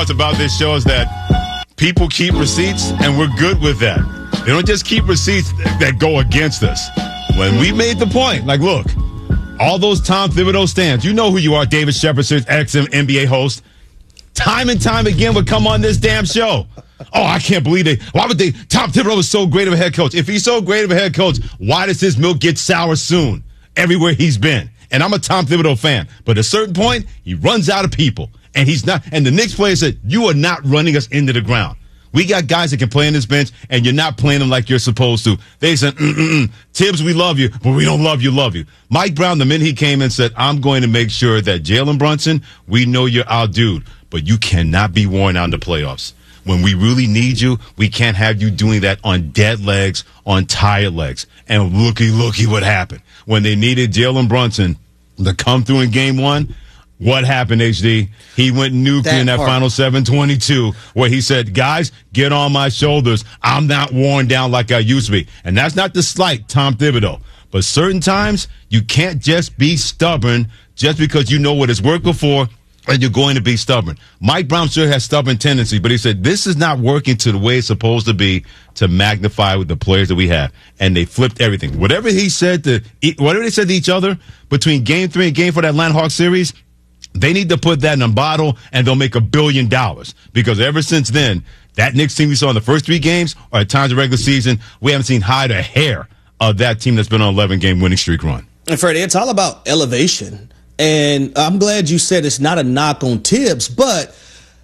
What's about this show is that people keep receipts, and we're good with that. They don't just keep receipts that go against us. When we made the point, like, look, all those Tom Thibodeau stands, you know who you are, David Shepard, ex-NBA host, time and time again would come on this damn show. Oh, I can't believe it. Why would they? Tom Thibodeau is so great of a head coach. If he's so great of a head coach, why does his milk get sour soon everywhere he's been? And I'm a Tom Thibodeau fan. But at a certain point, he runs out of people. And he's not. And the Knicks players said, you are not running us into the ground. We got guys that can play on this bench, and you're not playing them like you're supposed to. They said, Tibbs, we love you, but we don't love you. Mike Brown, the minute he came in, said, I'm going to make sure that Jalen Brunson, we know you're our dude, but you cannot be worn out in the playoffs. When we really need you, we can't have you doing that on dead legs, on tired legs. And looky what happened. When they needed Jalen Brunson to come through in game one, what happened, HD? He went nuclear in that final 7-22 where he said, guys, get on my shoulders. I'm not worn down like I used to be. And that's not to slight Tom Thibodeau. But certain times, you can't just be stubborn just because you know what has worked before and you're going to be stubborn. Mike Brown sure has stubborn tendencies, but he said, this is not working to the way it's supposed to be to magnify with the players that we have. And they flipped everything. Whatever they said to each other between game 3 and game 4 of that Atlanta Hawks series, they need to put that in a bottle and they'll make $1 billion. Because ever since then, that Knicks team we saw in the first 3 games or at times of regular season, we haven't seen hide a hair of that team that's been on an 11-game winning streak run. And Freddie, it's all about elevation. And I'm glad you said it's not a knock on Tibbs, but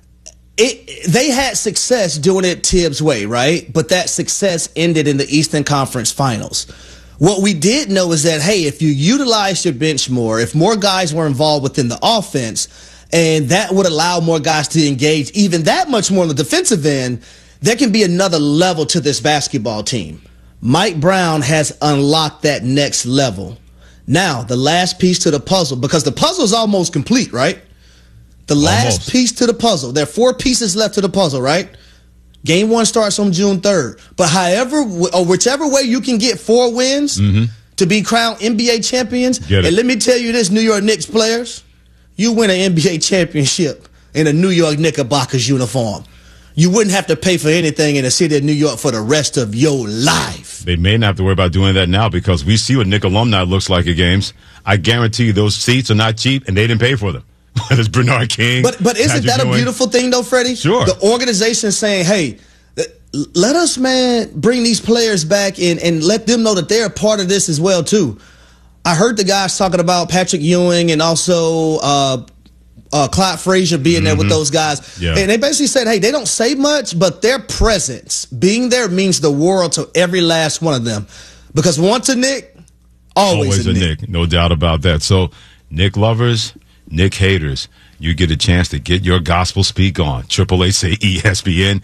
they had success doing it Tibbs' way, right? But that success ended in the Eastern Conference Finals. What we did know is that, hey, if you utilize your bench more, if more guys were involved within the offense, and that would allow more guys to engage even that much more on the defensive end, there can be another level to this basketball team. Mike Brown has unlocked that next level. Now, the last piece to the puzzle, because the puzzle is almost complete, right? The last piece to the puzzle. There are 4 pieces left to the puzzle, right? Game 1 starts on June 3rd. But however, or whichever way you can get 4 wins to be crowned NBA champions, and let me tell you this, New York Knicks players, you win an NBA championship in a New York Knickerbockers uniform. You wouldn't have to pay for anything in the city of New York for the rest of your life. They may not have to worry about doing that now because we see what Knick alumni looks like at games. I guarantee you those seats are not cheap, and they didn't pay for them. There's Bernard King. But isn't that a beautiful thing, though, Freddie? Sure. The organization saying, hey, let us, man, bring these players back and let them know that they're a part of this as well, too. I heard the guys talking about Patrick Ewing and also Clyde Frazier being there with those guys. Yeah. And they basically said, hey, they don't say much, but their presence, being there, means the world to every last one of them. Because once a Knick, always a Knick. No doubt about that. So, Knick lovers, Knick haters, you get a chance to get your gospel speak on. 888 say ESPN,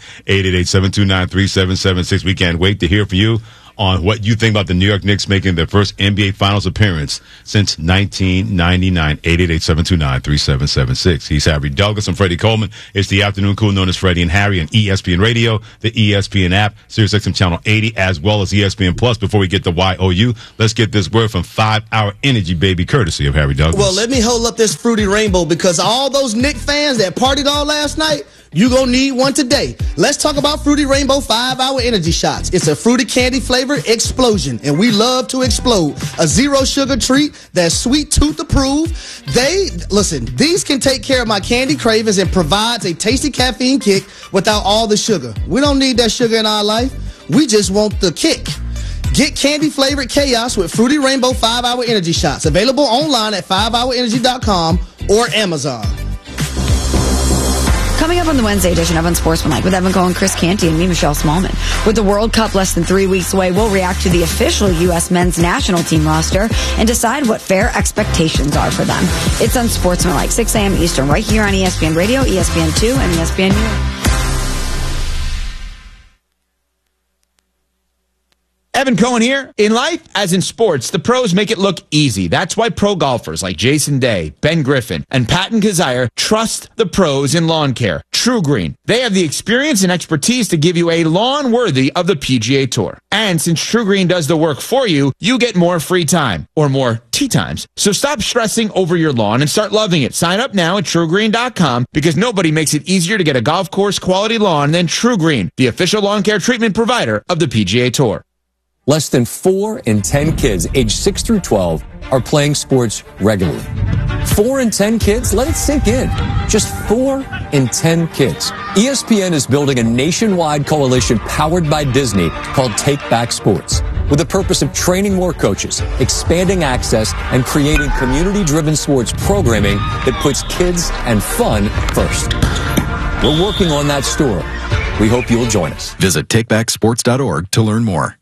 888-729-3776. We can't wait to hear from you on what you think about the New York Knicks making their first NBA Finals appearance since 1999. 888-729-3776. He's Harry Douglas. I'm Freddie Coleman. It's the afternoon crew known as Freddie and Harry on ESPN Radio, the ESPN app, SiriusXM Channel 80, as well as ESPN Plus. Before we get to YOU, let's get this word from 5 Hour Energy, baby, courtesy of Harry Douglas. Well, let me hold up this Fruity Rainbow because all those Knick fans that partied all last night, you gonna need one today. Let's talk about Fruity Rainbow 5 Hour Energy Shots. It's a fruity candy flavor explosion, and we love to explode. A zero sugar treat that's sweet tooth approved. These can take care of my candy cravings and provides a tasty caffeine kick without all the sugar. We don't need that sugar in our life. We just want the kick. Get candy-flavored chaos with Fruity Rainbow 5 Hour Energy Shots. Available online at 5hourenergy.com or Amazon. Coming up on the Wednesday edition of Unsportsmanlike with Evan Cohen, Chris Canty, and me, Michelle Smallman. With the World Cup less than 3 weeks away, we'll react to the official U.S. men's national team roster and decide what fair expectations are for them. It's Unsportsmanlike, 6 a.m. Eastern, right here on ESPN Radio, ESPN2, and ESPN. Evan Cohen here. In life, as in sports, the pros make it look easy. That's why pro golfers like Jason Day, Ben Griffin, and Patton Kazire trust the pros in lawn care. True Green. They have the experience and expertise to give you a lawn worthy of the PGA Tour. And since True Green does the work for you, you get more free time, or more tee times. So stop stressing over your lawn and start loving it. Sign up now at TrueGreen.com because nobody makes it easier to get a golf course quality lawn than True Green, the official lawn care treatment provider of the PGA Tour. Less than 4 in 10 kids aged 6 through 12 are playing sports regularly. 4 in 10 kids? Let it sink in. Just 4 in 10 kids. ESPN is building a nationwide coalition powered by Disney called Take Back Sports, with the purpose of training more coaches, expanding access, and creating community-driven sports programming that puts kids and fun first. We're working on that story. We hope you'll join us. Visit takebacksports.org to learn more.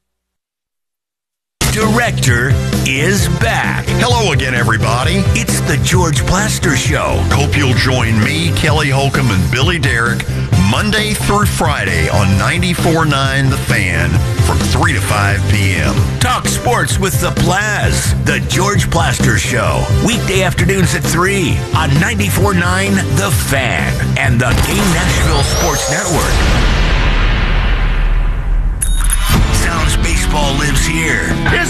Director is back. Hello again, everybody. It's the George Plaster Show. Hope you'll join me, Kelly Holcomb, and Billy Derrick Monday through Friday on 94.9 The Fan from 3 to 5 p.m. Talk sports with the Plaz. The George Plaster Show. Weekday afternoons at 3 on 94.9 The Fan and the Game Nashville Sports Network. Sounds baseball lives here.